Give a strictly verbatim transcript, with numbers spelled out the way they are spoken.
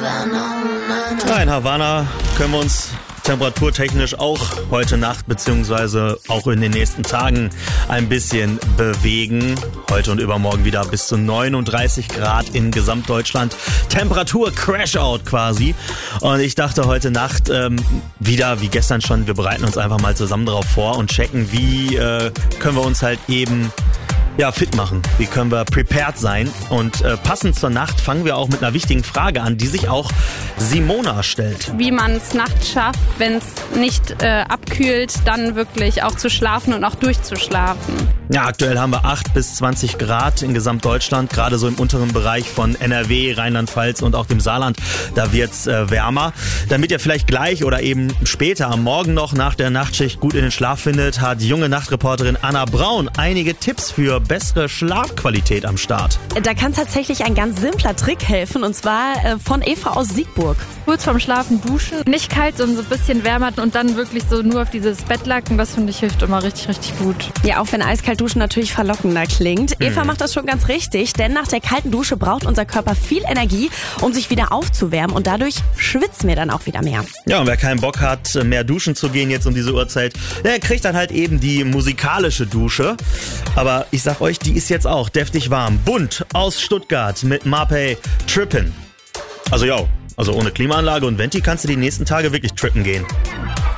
Ja, in Havanna können wir uns temperaturtechnisch auch heute Nacht beziehungsweise auch in den nächsten Tagen ein bisschen bewegen. Heute und übermorgen wieder bis zu neununddreißig Grad in Gesamtdeutschland. Temperatur Crash-Out quasi. Und ich dachte heute Nacht ähm, wieder, wie gestern schon, wir bereiten uns einfach mal zusammen drauf vor und checken, wie äh, können wir uns halt eben ja, fit machen. Wie können wir prepared sein? Und äh, passend zur Nacht fangen wir auch mit einer wichtigen Frage an, die sich auch Simona stellt. Wie man es nachts schafft, wenn es nicht äh, abkühlt, dann wirklich auch zu schlafen und auch durchzuschlafen. Ja, aktuell haben wir acht bis zwanzig Grad in Gesamtdeutschland, gerade so im unteren Bereich von N R W, Rheinland-Pfalz und auch dem Saarland. Da wird's äh, wärmer. Damit ihr vielleicht gleich oder eben später am Morgen noch nach der Nachtschicht gut in den Schlaf findet, hat junge Nachtreporterin Anna Braun einige Tipps für bessere Schlafqualität am Start. Da kann tatsächlich ein ganz simpler Trick helfen, und zwar äh, von Eva aus Siegburg. Kurz vorm Schlafen duschen, nicht kalt, sondern so ein bisschen wärmer und dann wirklich so nur auf dieses Bettlaken, das finde ich hilft immer richtig, richtig gut. Ja, auch wenn eiskalt duschen natürlich verlockender klingt. Hm. Eva macht das schon ganz richtig, denn nach der kalten Dusche braucht unser Körper viel Energie, um sich wieder aufzuwärmen, und dadurch schwitzen wir dann auch wieder mehr. Ja, und wer keinen Bock hat, mehr duschen zu gehen jetzt um diese Uhrzeit, der kriegt dann halt eben die musikalische Dusche. Aber ich sag euch, die ist jetzt auch deftig warm. Bunt aus Stuttgart mit Marpay Trippin'. Also ja, also ohne Klimaanlage und Venti kannst du die nächsten Tage wirklich trippen gehen.